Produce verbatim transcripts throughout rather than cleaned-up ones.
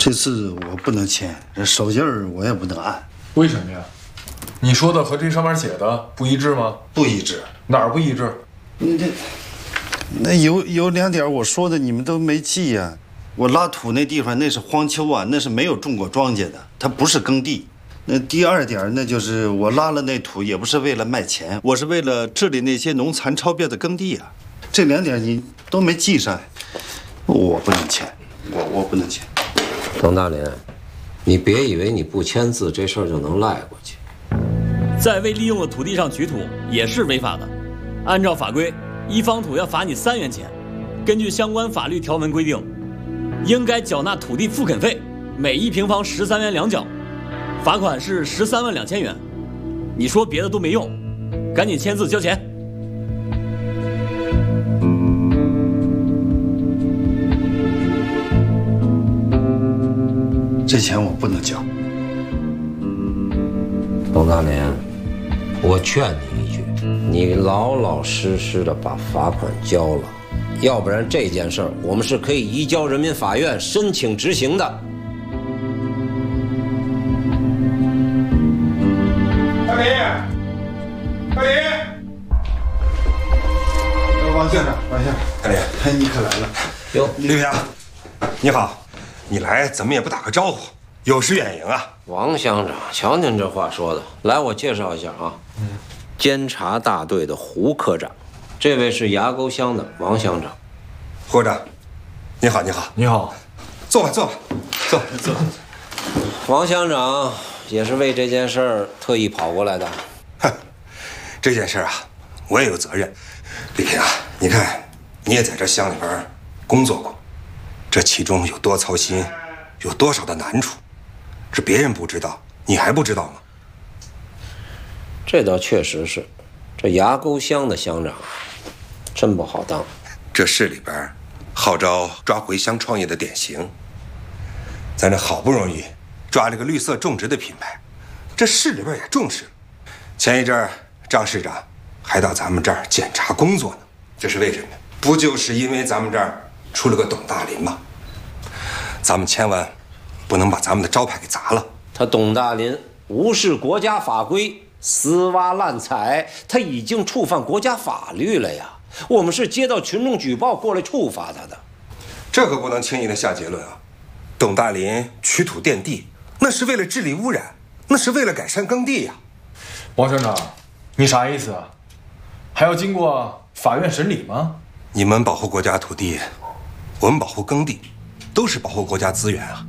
这次我不能签，这手印儿我也不能按。 为什么呀？你说的和这上面写的不一致吗？ 不一致。 哪儿不一致？ 你这，那有有两点我说的你们都没记呀、啊。我拉土那地方那是荒丘啊，那是没有种过庄稼的，它不是耕地。那第二点，那就是我拉了那土也不是为了卖钱，我是为了治理那些农残超标的耕地啊。这两点你都没记上，我不能签，我我不能签。 董大林，你别以为你不签字这事儿就能赖过去。 在未利用的土地上取土也是违法的，按照法规，一方土要罚你三元钱。根据相关法律条文规定，应该缴纳土地复垦费，每一平方十三元两角，罚款是十三万两千元。你说别的都没用，赶紧签字交钱。 这钱我不能交。 董大林，我劝你一句，你老老实实的把罚款交了，要不然这件事儿我们是可以移交人民法院申请执行的。 大林，大林， 王县长，王县长， 大林， 哎，你可来了。 哟， 李平，你好，你来怎么也不打个招呼，有失远迎啊。 王乡长，瞧您这话说的，来，我介绍一下啊，嗯，监察大队的胡科长，这位是崖沟乡的王乡长。 胡科长，你好，你好， 你好， 坐吧，坐吧，坐坐。 王乡长也是为这件事儿特意跑过来的。 哼，这件事啊，我也有责任。李平啊，你看，你也在这乡里边工作过，这其中有多操心，有多少的难处，这别人不知道，你还不知道吗？ 这倒确实是，这崖沟乡的乡长真不好当。 这市里边号召抓回乡创业的典型，咱这好不容易抓了个绿色种植的品牌，这市里边也重视。前一阵儿张市长还到咱们这儿检查工作呢，这是为什么？不就是因为咱们这儿出了个董大林吗？咱们千万不能把咱们的招牌给砸了。 他董大林无视国家法规，私挖滥采，他已经触犯国家法律了呀。我们是接到群众举报过来处罚他的， 这可不能轻易的下结论啊！董大林取土垫地，那是为了治理污染，那是为了改善耕地呀。 王乡长，你啥意思啊？还要经过法院审理吗？ 你们保护国家土地，我们保护耕地，都是保护国家资源啊。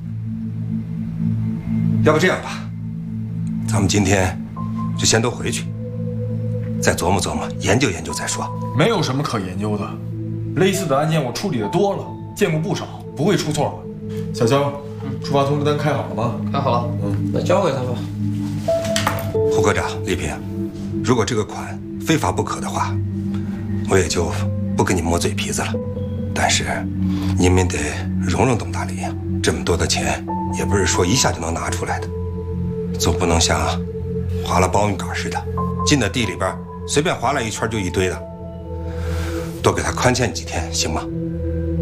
要不这样吧，咱们今天就先都回去，再琢磨琢磨，研究研究再说。 没有什么可研究的，类似的案件我处理的多了，见过不少，不会出错的。小肖，出发通知单开好了吗？ 开好了。 嗯，那交给他吧。 胡科长，李平，如果这个款非罚不可的话，我也就不跟你磨嘴皮子了。但是你们得容容董大林呀，这么多的钱也不是说一下就能拿出来的，总不能像划了苞米杆似的，进到地里边随便划拉一圈就一堆的。多给他宽限几天，行吗？